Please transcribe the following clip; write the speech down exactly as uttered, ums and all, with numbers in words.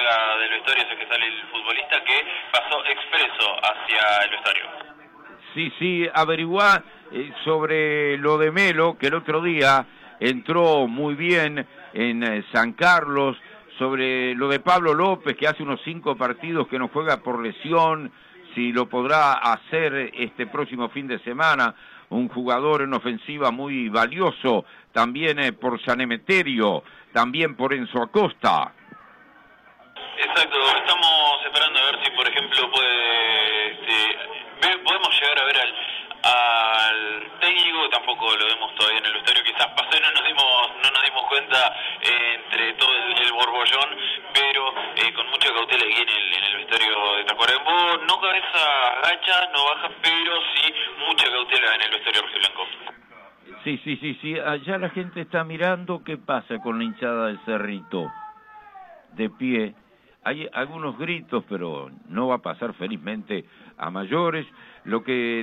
salga del vestuario, si es que sale el futbolista, que pasó expreso hacia el vestuario. Sí, sí, averiguá eh, sobre lo de Melo, que el otro día entró muy bien en eh, San Carlos, sobre lo de Pablo López, que hace unos cinco partidos que no juega por lesión, si lo podrá hacer este próximo fin de semana, un jugador en ofensiva muy valioso, también eh, por San Emeterio, también por Enzo Acosta. Exacto, estamos esperando a ver si, por ejemplo, puede, este, podemos llegar a ver al, al técnico, tampoco lo vemos todavía en el vestuario, quizás pasó y no nos dimos, no nos dimos cuenta eh, entre todo el, el borbollón, pero eh, con mucha cautela aquí en el, en el vestuario de Tacuarembó, no cabeza gacha, no baja, pero sí mucha cautela en el vestuario rojiblanco. Sí, sí, sí, sí, allá la gente está mirando qué pasa con la hinchada del Cerrito, de pie. Hay algunos gritos, pero no va a pasar felizmente a mayores. Lo que